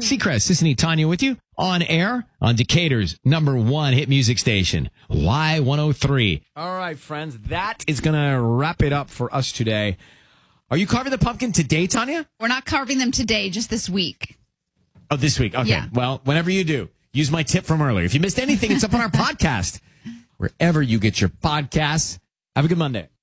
Seacrest, Sissany, Tanya with you on air on Decatur's #1 hit music station, Y103. All right, friends, that is going to wrap it up for us today. Are you carving the pumpkin today, Tanya? We're not carving them today, just this week. Oh, this week. Okay. Yeah. Well, whenever you do, use my tip from earlier. If you missed anything, it's up on our podcast. Wherever you get your podcasts. Have a good Monday.